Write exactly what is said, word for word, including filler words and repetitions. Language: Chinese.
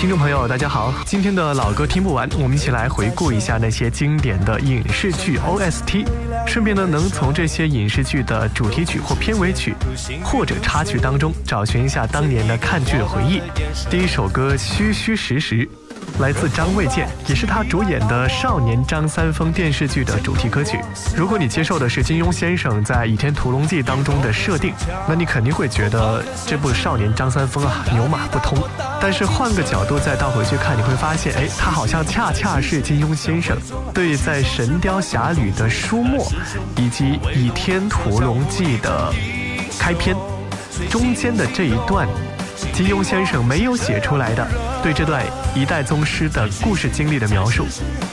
听众朋友大家好，今天的老歌听不完，我们一起来回顾一下那些经典的影视剧 O S T， 顺便呢能从这些影视剧的主题曲或片尾曲或者插曲当中找寻一下当年的看剧的回忆。第一首歌虚虚实实，来自张卫健，也是他主演的《少年张三丰》电视剧的主题歌曲。如果你接受的是金庸先生在《倚天屠龙记》当中的设定，那你肯定会觉得这部《少年张三丰》啊牛马不通。但是换个角度再倒回去看，你会发现，哎，他好像恰恰是金庸先生对在《神雕侠侣》的书末以及《倚天屠龙记》的开篇中间的这一段，金庸先生没有写出来的对这段一代宗师的故事经历的描述。